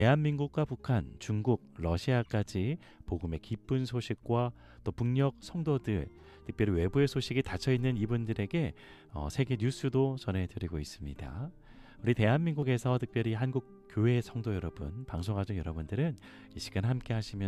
대한민국과 북한, 중국, 러시아까지 복음의 기쁜 소식과 또 북녘 성도들, 특별히 외부의 소식이 닫혀있는 이분들에게 세계 뉴스도 전해드리고 있습니다. 우리 대한민국에서 특별히 한국 교회 성도 여러분, 방송가족 여러분들은 이 시간 함께 하시면